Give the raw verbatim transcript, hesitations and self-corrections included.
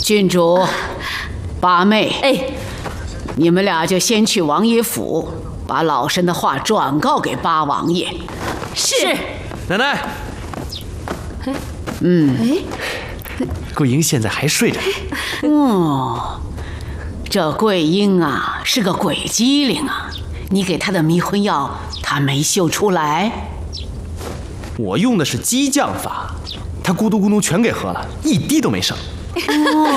郡主、八妹， 哎， 你们俩就先去王爷府，把老身的话转告给八王爷。 是。 奶奶。 嗯。 哎， 桂英现在还睡着。 哦，这桂英啊，是个鬼机灵啊！你给她的迷魂药，她没嗅出来。 我用的是激将法，她咕嘟咕嘟全给喝了，一滴都没剩。 哦